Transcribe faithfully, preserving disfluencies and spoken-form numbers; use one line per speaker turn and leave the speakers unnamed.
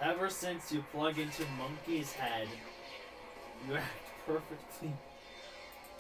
Ever since you plug into Monkey's head, you act perfectly